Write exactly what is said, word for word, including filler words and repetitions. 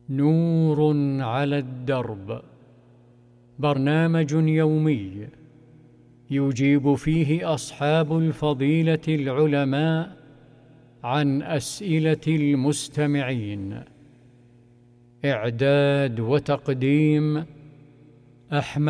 نور على الدرب، برنامج يومي يجيب فيه أصحاب الفضيلة العلماء عن أسئلة المستمعين. إعداد وتقديم أحمد